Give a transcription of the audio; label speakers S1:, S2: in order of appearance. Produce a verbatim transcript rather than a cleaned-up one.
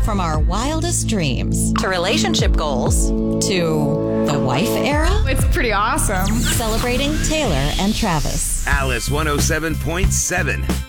S1: From our wildest dreams to relationship goals to the wife era.
S2: It's pretty awesome.
S1: Celebrating Taylor and Travis.
S3: Alice one oh seven point seven.